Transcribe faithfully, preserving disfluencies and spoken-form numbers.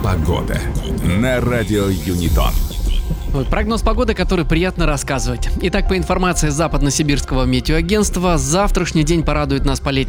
Погода на радио Юнитон. Ой, прогноз погоды, который приятно рассказывать. Итак, по информации Западно-Сибирского метеоагентства, завтрашний день порадует нас по летнему